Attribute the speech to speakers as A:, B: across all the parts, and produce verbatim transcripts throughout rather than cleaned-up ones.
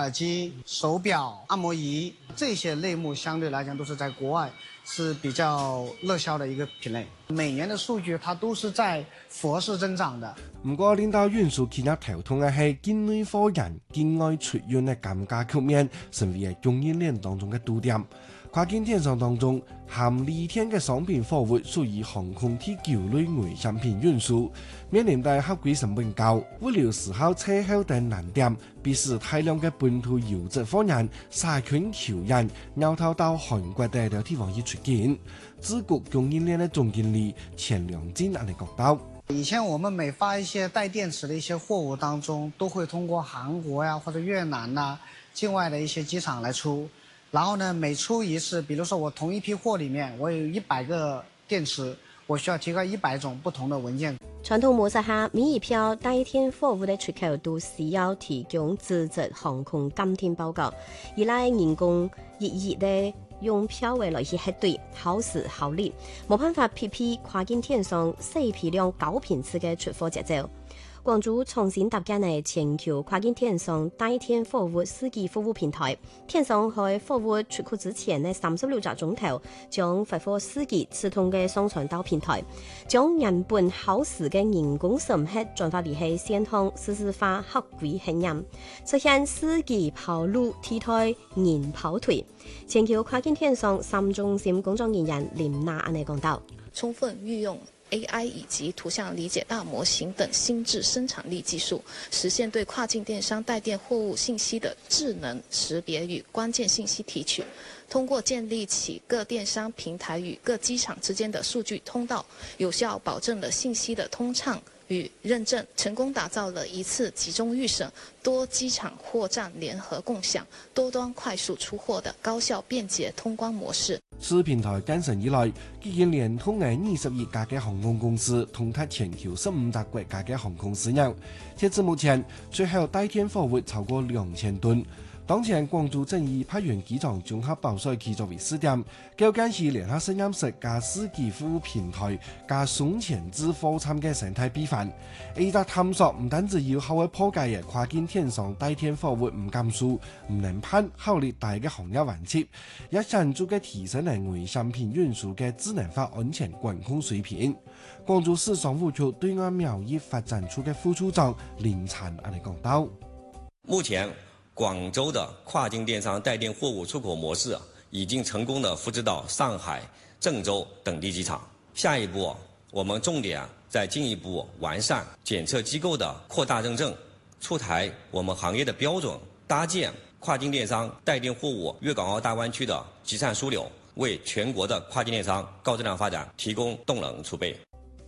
A: 耳机、手表、按摩仪这些类目，相对来讲都是在国外是比较热销的一个品类。每年的数据它都是在佛式增長的。
B: 不過，領導運輸企業頭痛嘅係境內貨人境外出運嘅減價局面，成為供應鏈當中嘅堵點。跨境電商當中，含利天嘅商品貨物屬於航空第九類危險品運輸，面臨嘅合規成本高、物流時候車後等難點，迫使大量嘅本土優質貨人殺菌求人，繞頭到韓國等地方去出境。自古供應鏈嘅總經理錢良金嚟講到。
A: 以前我們每發一些帶電池的一些貨物當中，都會通過韓國呀或者越南呐、啊、境外的一些機場來出。然後呢，每出一次，比如說我同一批貨裡面，我有一百個電池，我需要提交一百種不同的文件。
C: 傳統模式下，每一票帶電貨物的出口都需要提供資質航空監聽報告，依賴人工一一的用票位來去核對，考試考慮，冇辦法匹配跨境電商細批量高頻次嘅出貨節奏。廣州重新搭建嘅全球跨境電商帶電貨物司機服務平台，電商喺貨物出庫之前嘅三十六個鐘頭，將發貨司機自動嘅上傳到平台，將原本考試嘅人工審核轉化為係線上實時化合規核驗，實現司機跑路替代人跑腿。全球跨境電商三中心工作人員林娜安尼講到：
D: 充分運用A I 以及圖像理解大模型等心智生產力技術，實現對跨境電商帶電貨物信息的智能識別與關鍵信息提取。通過建立起各電商平台與各機場之間的數據通道，有效保證了信息的通暢與認證，成功打造了一次集中預審、多機場貨站聯合共享、多端快速出貨的高效便捷通關模式。
B: 此平台誕生以來，已經連通嘅二十二家嘅航空公司，通達全球十五個國家嘅航空事業。截至目前，出口帶電貨物超過兩千噸。當前廣州正以派員機場綜合保稅區作為試點，究竟是聯合實驗室加司機服務平台加送前置貨倉嘅生態閉環。呢個探索唔單止要考慮破解嘅跨境電商帶電貨物唔減數，唔能攀考慮大嘅行業環節，也顯著嘅提升了危險品運輸嘅智能化安全管控水平。廣州市商務局對外貿易發展處嘅副處長林燦嚟講到：
E: 目前廣州的跨境電商帶電貨物出口模式已經成功地複製到上海、鄭州等地機場。下一步，我們重點再進一步完善檢測機構的擴大認證，出台我們行業的標準，搭建跨境電商帶電貨物粵港澳大灣區的集散樞紐，為全國的跨境電商高質量發展提供動能儲備。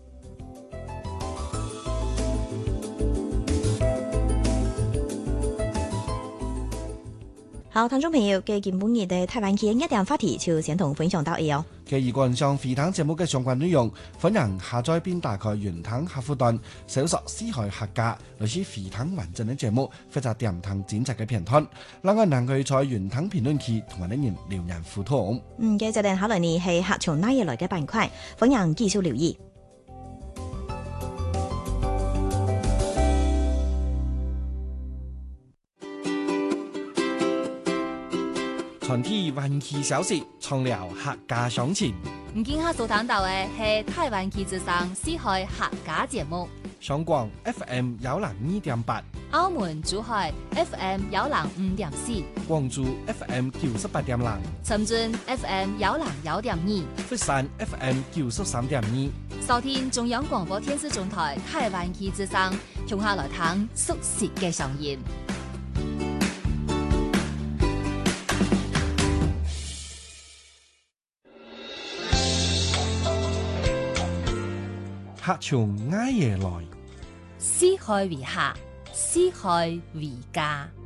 F: 好，聽眾朋友嘅今本日嘅台灣嘅一點話題就先同分享到呢哦。
B: 嘅如果上飛騰節目嘅相關內容，歡迎下載並打開雲騰客戶端，搜索四海客家，類似飛騰完整嘅節目，或者點騰剪輯嘅片段，另外能夠在雲騰評論區同埋啲人留言互動。
F: 嗯，嘅就定考慮你係客從哪嘢來嘅板塊，歡迎繼續留意。
B: 傳遞灣區消息，創了客家鄉情。
G: 唔見下所聽到嘅係台灣區之上四海客家節目。
B: 上廣 F M 幺零二點八，
G: 澳門珠海 F M 幺零五點四，
B: 廣州 F M 九十八點零，
G: 深圳 F M 幺零幺點二，
B: 佛山 F M 九十三點二。
G: 收聽中央廣播電視總台台灣區之上，向下來聽熟悉嘅聲音。
B: 客從挨夜來，
G: 四海為客，四海為家。